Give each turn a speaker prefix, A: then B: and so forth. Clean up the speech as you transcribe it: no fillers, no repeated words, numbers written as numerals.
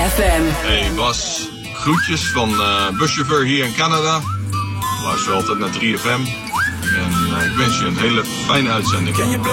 A: 3FM.
B: Hey Bas, groetjes van buschauffeur hier in Canada. Ik luister altijd naar 3FM. En ik wens je een hele fijne uitzending.